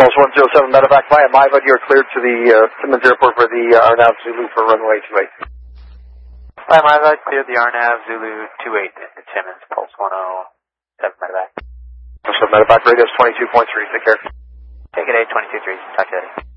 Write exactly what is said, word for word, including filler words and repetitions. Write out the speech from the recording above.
Pulse one zero seven medevac via MIVA, you're cleared to the uh, Timmins Airport for the uh, Arnav Zulu for runway two eight. Hi, MIVA, cleared the Arnav Zulu two eight into Timmins, Pulse one oh seven medevac. So medevac radius twenty-two point three, take care. Take it eight twenty-two three, talk to you later.